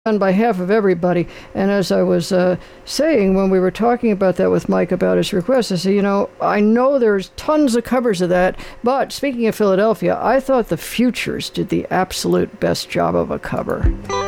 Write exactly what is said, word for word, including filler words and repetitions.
on behalf of everybody. And as I was uh, saying when we were talking about that with Mike about his request, I said, you know, I know there's tons of covers of that, but speaking of Philadelphia, I thought the Futures did the absolute best job of a cover.